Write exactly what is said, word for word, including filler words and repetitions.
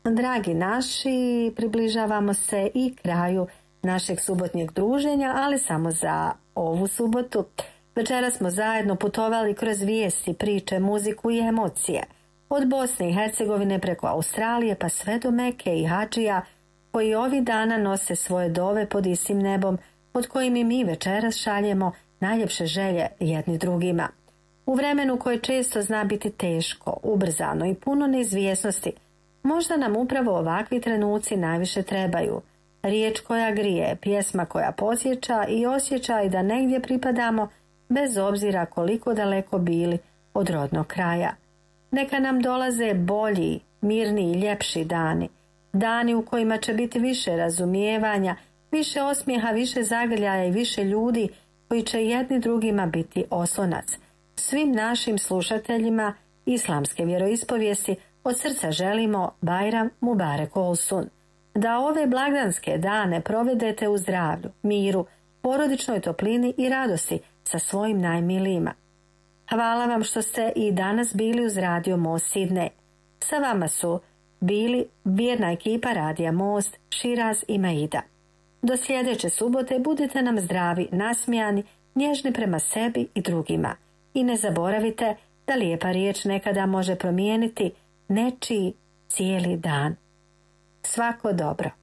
Dragi naši, približavamo se i kraju našeg subotnjeg druženja, ali samo za ovu subotu. Večera smo zajedno putovali kroz vijesti, priče, muziku i emocije. Od Bosne i Hercegovine preko Australije pa sve do Meke i Hadžija, koji ovih dana nose svoje dove pod istim nebom, pod kojim i mi večeras šaljemo najljepše želje jedni drugima. U vremenu koje često zna biti teško, ubrzano i puno neizvjesnosti, možda nam upravo ovakvi trenuci najviše trebaju. Riječ koja grije, pjesma koja podsjeća i osjećaj da negdje pripadamo, bez obzira koliko daleko bili od rodnog kraja. Neka nam dolaze bolji, mirniji i ljepši dani, dani u kojima će biti više razumijevanja, više osmijeha, više zagrljaja i više ljudi koji će jedni drugima biti oslonac. Svim našim slušateljima islamske vjeroispovijesti od srca želimo Bajram Mubarek Olsun. Da ove blagdanske dane provedete u zdravlju, miru, porodičnoj toplini i radosti sa svojim najmilijima. Hvala vam što ste i danas bili uz Radio Most Sidney. Sa vama su bili vjerna ekipa Radija Most, Širaz i Maida. Do sljedeće subote budite nam zdravi, nasmijani, nježni prema sebi i drugima. I ne zaboravite da lijepa riječ nekada može promijeniti nečiji cijeli dan. Svako dobro.